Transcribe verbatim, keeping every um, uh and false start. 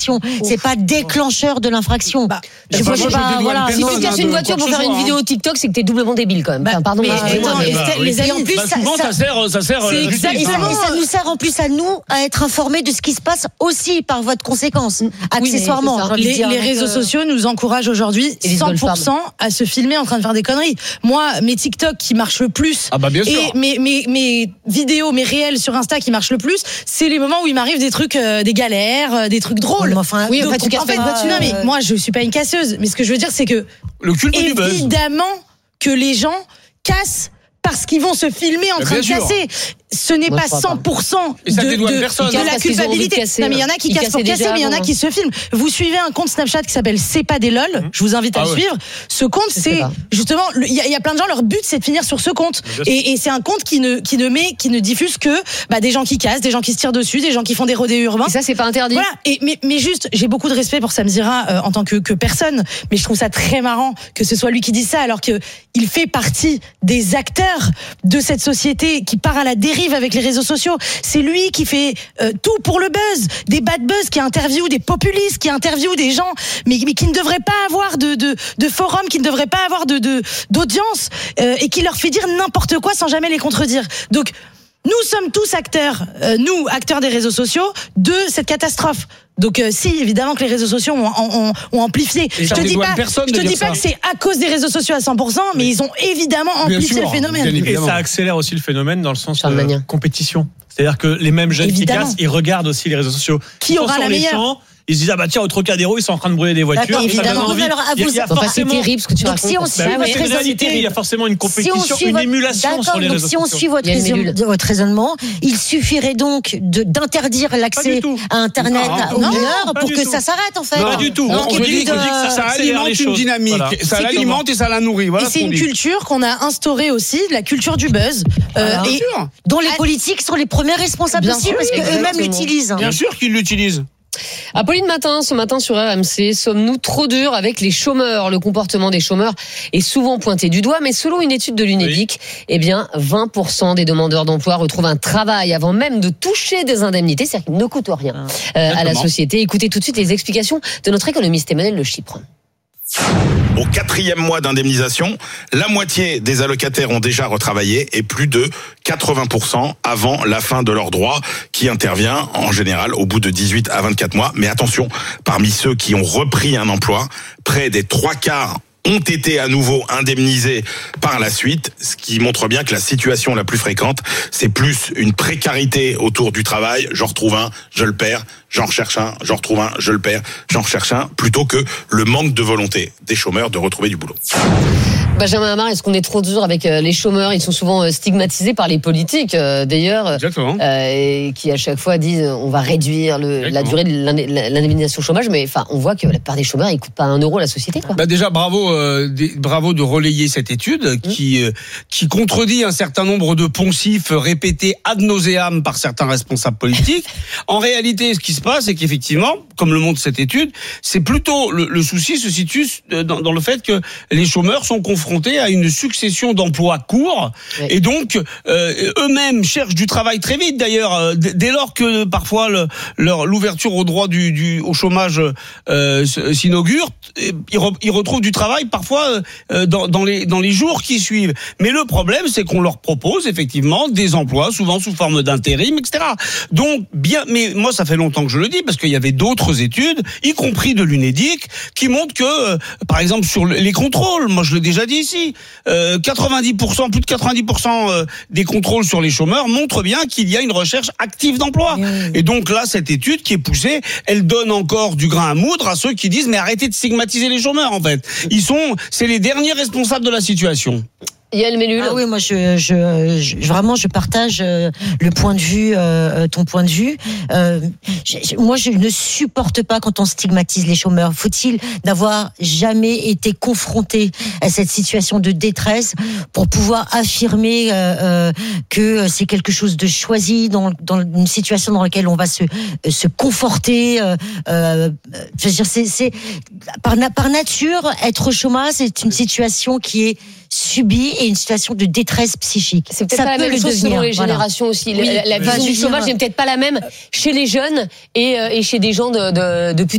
l'infraction. C'est pas déclencheur de l'infraction. Bah, je bah, vois pas. Voilà. Si tu casses une voiture pour faire une vidéo TikTok, c'est que t'es doublement débile quand même. Bah, enfin, pardon. mais, Bah, mais, moi, attends, mais- Estelle, les amis, en plus, Bah, ça, souvent, ça, ça sert, ça sert. c'est euh, exact- et ça, Exactement. et ça nous sert en plus à nous à être informés de ce qui se passe aussi par voie de conséquence, accessoirement. c'est ça. j'ai envie de Les, dire. les Donc, réseaux euh, sociaux nous encouragent aujourd'hui Et les cent Goldfarb. pour cent à se filmer en train de faire des conneries. Moi, mes TikTok qui marchent le plus Ah bah bien sûr. et mes, mes, mes vidéos, mes réels sur Insta qui marchent le plus, c'est les moments où il m'arrive des trucs, euh, des galères, euh, des trucs drôles. mais enfin, Oui, donc, enfin, tu casses En pas fait, une voiture. non, mais moi, je suis pas une casseuse. Mais ce que je veux dire, c'est que Le culte du buzz. évidemment que les gens cassent parce qu'ils vont se filmer en Bah, train de bien sûr. casser. Ce n'est Moi, pas je crois cent pour cent Et ça de, dédouane de, personne. de Ils cassent la parce qu'ils ont envie de culpabilité. casser, Non, mais il y en a qui ils cassent pour cassaient casser, déjà mais il y en a avant. qui se filment. Vous suivez un compte Snapchat qui s'appelle C'est pas des lol. Je vous invite à Ah le ouais. suivre. Ce compte, sais c'est pas. justement, le- il y, a- il y a plein de gens, leur but, c'est de finir sur ce compte. Bien sûr. Et, et c'est un compte qui ne, qui ne met, qui ne diffuse que bah, des gens qui cassent, des gens qui se tirent dessus, des gens qui font des rodéos urbains. Et ça, c'est pas interdit. Voilà. Et mais, mais juste, j'ai beaucoup de respect pour Sam Zira euh, en tant que, que personne, mais je trouve ça très marrant que ce soit lui qui dise ça, alors que il fait partie des acteurs de cette société qui part à la dérive avec les réseaux sociaux. C'est lui qui fait euh, tout pour le buzz, des bad buzz, qui interviewe des populistes, qui interviewe des gens, mais, mais qui ne devraient pas avoir de, de, de forum, qui ne devraient pas avoir de, de d'audience, euh, et qui leur fait dire n'importe quoi sans jamais les contredire. Donc nous sommes tous acteurs, euh, nous, acteurs des réseaux sociaux, de cette catastrophe. Donc euh, si, évidemment que les réseaux sociaux ont, ont, ont amplifié. Et Je ça te dis dédouane pas, personne je de te dire dis pas ça. que c'est à cause des réseaux sociaux à cent pour cent, mais ils ont évidemment Bien amplifié sûr, le phénomène. bien Et évidemment. ça accélère aussi le phénomène dans le sens Charles de Magnin. compétition. C'est-à-dire que les mêmes jeunes Évidemment. qui cassent, ils regardent aussi les réseaux sociaux. Qui Ils sont aura sur la les meilleure champs, ils se disent ah bah tiens au Trocadéro ils sont en train de brûler des voitures. D'accord, Ça donne évidemment. envie. Alors, à Il y a- vous- il y a Enfin, c'est forcément- terrible ce que tu Donc, si racontes. on Bah suit oui, Ouais, mais votre c'est une réalité, raisonnement- il y a forcément une Si on compétition, suit une votre- émulation sur D'accord, les donc réseaux si on sociaux. suit votre, Il y a une raison- mélule. de votre raisonnement, il suffirait donc de, d'interdire Pas l'accès du tout. à Internet Non, à- aux non, mineurs pas pour du que tout. ça s'arrête en fait. Pas du tout. Donc, On et dit puis qu'on de- dit que ça Ça accélère les alimente une choses. dynamique. Voilà. Ça C'est l'alimente et ça la nourrit. Voilà Et ce c'est qu'on une dit. culture qu'on a instaurée aussi, la culture du buzz. Euh, Voilà. et Bien sûr. dont les Ah, politiques sont les premiers responsables bien aussi sûr, parce qu'eux-mêmes exactement. l'utilisent. Bien sûr qu'ils l'utilisent. Apolline Matin, ce matin sur R M C, sommes-nous trop durs avec les chômeurs? Le comportement des chômeurs est souvent pointé du doigt, mais selon une étude de l'Unédic, eh bien, vingt pour cent des demandeurs d'emploi retrouvent un travail avant même de toucher des indemnités, c'est-à-dire qu'ils ne coûtent rien euh, à la Exactement. société. Écoutez tout de suite les explications de notre économiste Emmanuel Le Chypre. Au quatrième mois d'indemnisation, la moitié des allocataires ont déjà retravaillé et plus de quatre-vingts pour cent avant la fin de leur droit qui intervient en général au bout de dix-huit à vingt-quatre mois. Mais attention, parmi ceux qui ont repris un emploi, près des trois quarts ont été à nouveau indemnisés par la suite, ce qui montre bien que la situation la plus fréquente, c'est plus une précarité autour du travail, j'en retrouve un, je le perds, j'en recherche un, j'en retrouve un, je le perds, j'en recherche un, plutôt que le manque de volonté des chômeurs de retrouver du boulot. Benjamin Hamar, est-ce qu'on est trop dur avec euh, les chômeurs? Ils sont souvent euh, stigmatisés par les politiques, euh, d'ailleurs, Exactement. euh, et qui à chaque fois disent euh, on va réduire le, la Exactement. durée de l'indé- l'indemnisation chômage, mais enfin, on voit que la plupart des chômeurs, ils coûtent pas un euro à la société, quoi. Bah déjà bravo, euh, des- bravo de relayer cette étude qui euh, qui contredit un certain nombre de poncifs répétés ad nauseam par certains responsables politiques. En réalité, ce qui se passe, c'est qu'effectivement, comme le montre cette étude, c'est plutôt le, le souci se situe dans, dans le fait que les chômeurs sont confrontés à une succession d'emplois courts Oui. et donc euh, eux-mêmes cherchent du travail très vite. D'ailleurs, euh, d- dès lors que parfois le, leur l'ouverture au droit du, du au chômage euh, s- s'inaugure, ils, re, ils retrouvent du travail parfois euh, dans, dans les dans les jours qui suivent. Mais le problème, c'est qu'on leur propose effectivement des emplois, souvent sous forme d'intérim, et cetera. Donc bien, mais moi ça fait longtemps que je le dis parce qu'il y avait d'autres études, y compris de l'Unédic, qui montrent que, euh, par exemple sur le- les contrôles, moi je l'ai déjà dit ici, euh, quatre-vingt-dix pour cent, plus de quatre-vingt-dix pour cent euh, des contrôles sur les chômeurs montrent bien qu'il y a une recherche active d'emploi. Et donc là, cette étude qui est poussée, elle donne encore du grain à moudre à ceux qui disent mais arrêtez de stigmatiser les chômeurs en fait. Ils sont, c'est les derniers responsables de la situation. Yael Mellul. Ah oui, moi je, je, je vraiment je partage euh, le point de vue, euh, ton point de vue. Euh, je- je- moi je ne supporte pas quand on stigmatise les chômeurs. Faut-il n'avoir jamais été confronté à cette situation de détresse pour pouvoir affirmer euh, euh, que c'est quelque chose de choisi dans, dans une situation dans laquelle on va se, se conforter. Euh, euh, je veux dire, c'est, c'est par, na- par nature être au chômage, c'est une situation qui est subie et une situation de détresse psychique. C'est peut-être Ça pas la peut même le chose devenir, selon les voilà. générations aussi. Oui, la la enfin, vision je du veux dire, chômage n'est peut-être pas la même chez les jeunes et, euh, et chez des gens de, de, de plus